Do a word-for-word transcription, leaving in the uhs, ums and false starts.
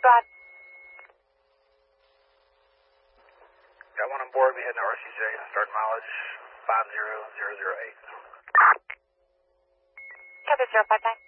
Rod. Got one on board. We heading to R C J. Start mileage five zero zero zero eight. Copy zero five nine.